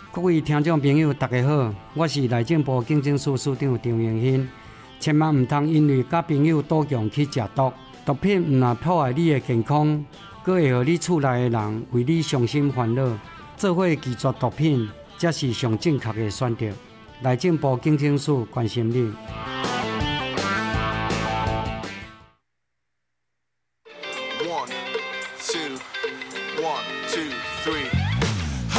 各位听众朋友，大家好，我是内政部警政署署长张荣兴。千万唔通因为甲朋友赌强去食毒，毒品唔但破坏你的健康，佫会互你厝内的人为你伤心烦恼。做伙拒绝毒品，才是上正确的选择。内政部警政署关心你。 1, 2, 1, 2, 3